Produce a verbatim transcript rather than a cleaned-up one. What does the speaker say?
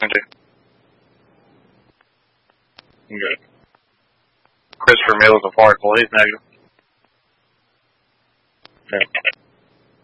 talking to? Good. Christopher Mills of Park Police, negative. Okay.